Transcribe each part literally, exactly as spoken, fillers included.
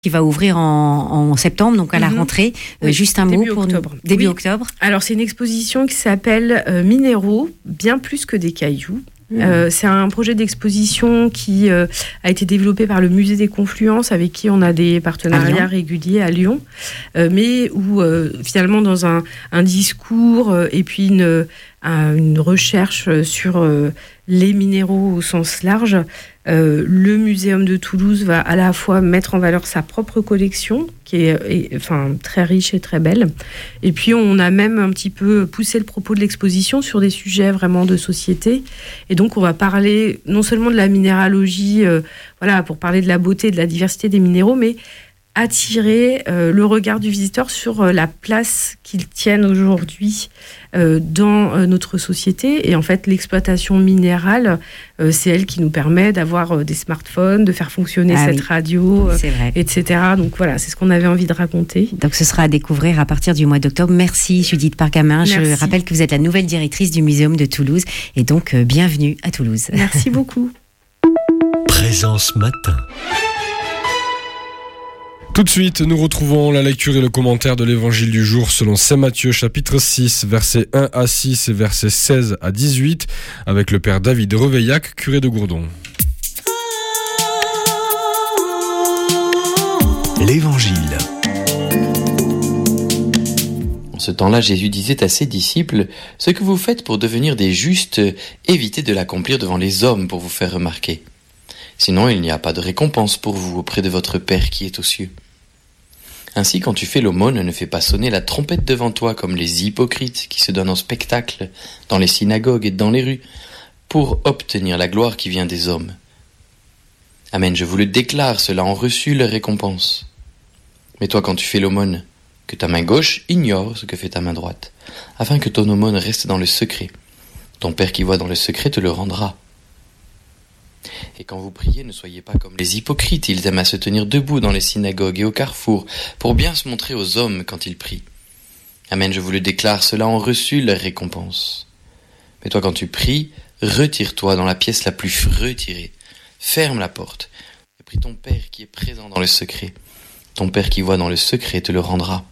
qui va ouvrir en, en septembre, donc à la mm-hmm. rentrée. Euh, oui, juste un mot pour octobre. Nous, début oui. octobre. Alors c'est une exposition qui s'appelle euh, Minéraux, bien plus que des cailloux. Mmh. Euh, c'est un projet d'exposition qui euh, a été développé par le Musée des Confluences, avec qui on a des partenariats réguliers à Lyon, euh, mais où euh, finalement dans un, un discours euh, et puis une, un, une recherche sur euh, les minéraux au sens large, euh, le Muséum de Toulouse va à la fois mettre en valeur sa propre collection, qui est, est enfin, très riche et très belle, et puis on a même un petit peu poussé le propos de l'exposition sur des sujets vraiment de société, et donc on va parler non seulement de la minéralogie, euh, voilà, pour parler de la beauté, de la diversité des minéraux, mais attirer euh, le regard du visiteur sur euh, la place qu'ils tiennent aujourd'hui euh, dans euh, notre société. Et en fait, l'exploitation minérale, euh, c'est elle qui nous permet d'avoir euh, des smartphones, de faire fonctionner ah cette oui. radio, euh, et cetera. Donc voilà, c'est ce qu'on avait envie de raconter. Donc ce sera à découvrir à partir du mois d'octobre. Merci Judith Pargamin. Merci. Je rappelle que vous êtes la nouvelle directrice du Muséum de Toulouse. Et donc, euh, bienvenue à Toulouse. Merci beaucoup. Présence matin. Tout de suite, nous retrouvons la lecture et le commentaire de l'évangile du jour selon saint Matthieu, chapitre six, versets un à six et versets seize à dix-huit, avec le père David Reveillac, curé de Gourdon. L'évangile. En ce temps-là, Jésus disait à ses disciples : « Ce que vous faites pour devenir des justes, évitez de l'accomplir devant les hommes pour vous faire remarquer. Sinon, il n'y a pas de récompense pour vous auprès de votre Père qui est aux cieux. Ainsi, quand tu fais l'aumône, ne fais pas sonner la trompette devant toi comme les hypocrites qui se donnent en spectacle dans les synagogues et dans les rues pour obtenir la gloire qui vient des hommes. Amen, je vous le déclare, ceux-là ont reçu leur récompense. Mais toi, quand tu fais l'aumône, que ta main gauche ignore ce que fait ta main droite, afin que ton aumône reste dans le secret. Ton Père qui voit dans le secret te le rendra. Et quand vous priez, ne soyez pas comme les hypocrites, ils aiment à se tenir debout dans les synagogues et au carrefour, pour bien se montrer aux hommes quand ils prient. Amen, je vous le déclare, ceux-là ont reçu leur récompense. Mais toi, quand tu pries, retire-toi dans la pièce la plus retirée, ferme la porte, et prie ton Père qui est présent dans le secret. Ton Père qui voit dans le secret te le rendra.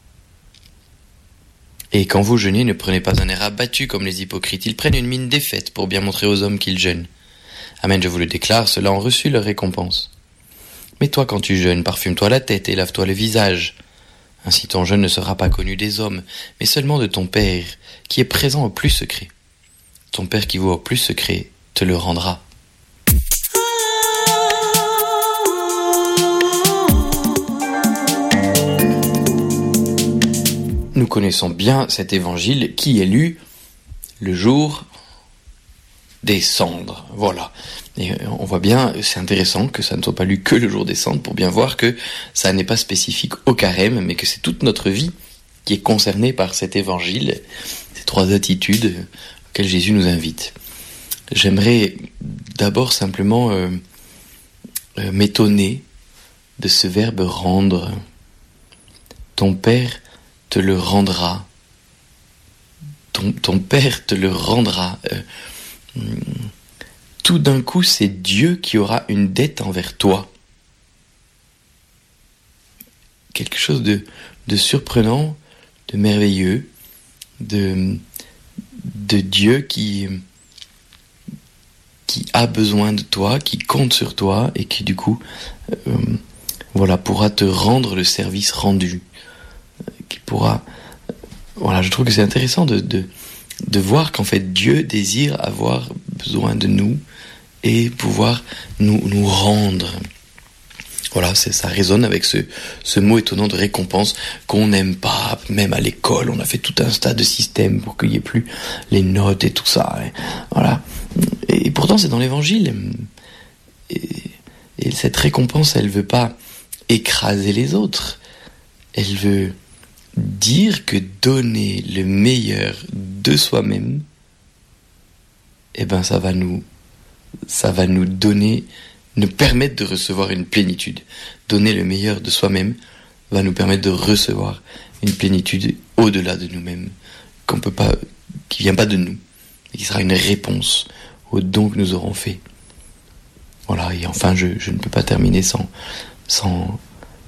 Et quand vous jeûnez, ne prenez pas un air abattu comme les hypocrites, ils prennent une mine défaite pour bien montrer aux hommes qu'ils jeûnent. Amen, je vous le déclare, ceux-là ont reçu leur récompense. Mais toi, quand tu jeûnes, parfume-toi la tête et lave-toi le visage. Ainsi ton jeûne ne sera pas connu des hommes, mais seulement de ton Père, qui est présent au plus secret. Ton Père qui voit au plus secret te le rendra. Nous connaissons bien cet évangile qui est lu le jour des cendres, voilà. Et on voit bien, c'est intéressant que ça ne soit pas lu que le jour des cendres pour bien voir que ça n'est pas spécifique au carême, mais que c'est toute notre vie qui est concernée par cet évangile, ces trois attitudes auxquelles Jésus nous invite. J'aimerais d'abord simplement euh, euh, m'étonner de ce verbe rendre. Ton Père te le rendra. Ton, ton Père te le rendra. Euh, Tout d'un coup, c'est Dieu qui aura une dette envers toi. Quelque chose de, de surprenant, de merveilleux, de, de Dieu qui, qui a besoin de toi, qui compte sur toi et qui du coup, euh, voilà, pourra te rendre le service rendu. Qui pourra, voilà, je trouve que c'est intéressant de, de de voir qu'en fait Dieu désire avoir besoin de nous et pouvoir nous, nous rendre. Voilà, c'est, ça résonne avec ce, ce mot étonnant de récompense qu'on n'aime pas, même à l'école, on a fait tout un tas de systèmes pour qu'il n'y ait plus les notes et tout ça. Et, voilà. Et, et pourtant c'est dans l'évangile. Et, et cette récompense, elle veut pas écraser les autres, elle veut dire que donner le meilleur de soi-même, eh ben ça va nous, ça va nous donner, nous permettre de recevoir une plénitude. Donner le meilleur de soi-même va nous permettre de recevoir une plénitude au-delà de nous-mêmes, qu'on peut pas, qui vient pas de nous, et qui sera une réponse au don que nous aurons fait. Voilà. Et enfin, je, je ne peux pas terminer sans, sans